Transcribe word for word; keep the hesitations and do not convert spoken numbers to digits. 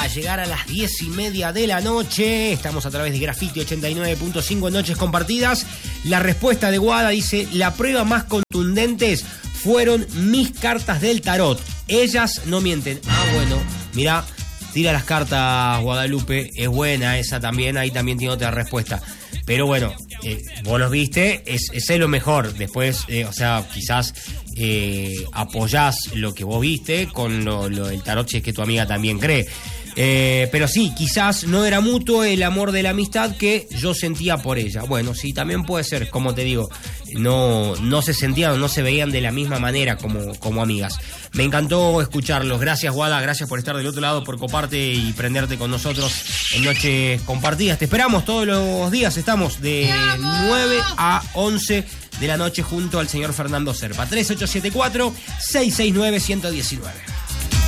a llegar a las diez y media de la noche. Estamos a través de Graffiti ochenta y nueve punto cinco en Noches Compartidas. La respuesta de Guada dice: la prueba más contundentes fueron mis cartas del tarot. Ellas no mienten. Ah, bueno, mirá, tira las cartas, Guadalupe. Es buena esa también, ahí también tiene otra respuesta. Pero bueno, eh, vos los viste, es, es lo mejor. Después, eh, o sea, quizás eh, apoyás lo que vos viste con lo, lo, el tarot, si es que tu amiga también cree. Eh, pero sí, quizás no era mutuo el amor de la amistad que yo sentía por ella. Bueno, sí, también puede ser, como te digo, no, no se sentían, no se veían de la misma manera como, como amigas. Me encantó escucharlos. Gracias, Guada, gracias por estar del otro lado, por coparte y prenderte con nosotros en Noches Compartidas. Te esperamos todos los días, estamos de nueve a once de la noche junto al señor Fernando Serpa. tres ocho siete cuatro, seis seis nueve, uno uno nueve.